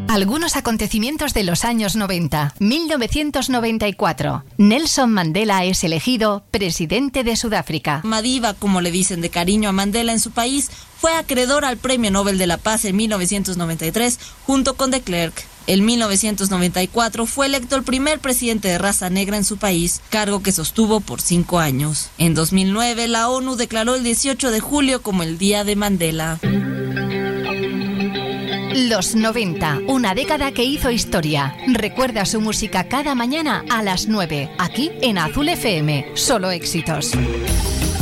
Algunos acontecimientos de los años 90. 1994. Nelson Mandela es elegido presidente de Sudáfrica. Madiba, como le dicen de cariño a Mandela en su país, fue acreedor al Premio Nobel de la Paz en 1993 junto con de Klerk. En 1994 fue electo el primer presidente de raza negra en su país, cargo que sostuvo por 5 años. En 2009, la ONU declaró el 18 de julio como el Día de Mandela. Los 90, una década que hizo historia. Recuerda su música cada mañana a las 9, aquí en Azul FM. Solo éxitos.